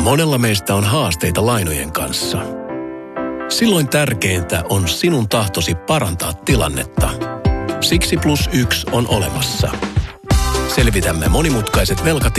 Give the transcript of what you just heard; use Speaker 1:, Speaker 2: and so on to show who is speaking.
Speaker 1: Monella meistä on haasteita lainojen kanssa. Silloin tärkeintä on sinun tahtosi parantaa tilannetta. Siksi +1 on olemassa. Selvitämme monimutkaiset velkatilanteet